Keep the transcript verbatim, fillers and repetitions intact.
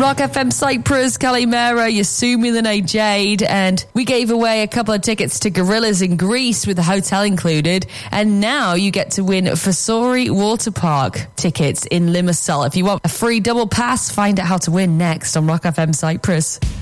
Rock F M Cyprus, Kalimera, Yasumi Lene Jade, and we gave away a couple of tickets to Gorillas in Greece with a hotel included, and now you get to win Fasori Water Park tickets in Limassol. If you want a free double pass, find out how to win next on Rock F M Cyprus.